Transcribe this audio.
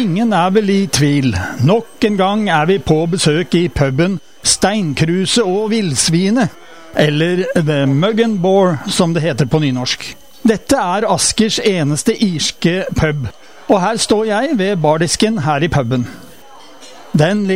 Ingen er vel i tvil. Nok en gang er vi på besøk i puben Steinkruse og Villsvine, eller The Mug and Boar, som det heter på nynorsk. Dette er Askers eneste irske pub, og her står jeg ved bardisken her i puben. Den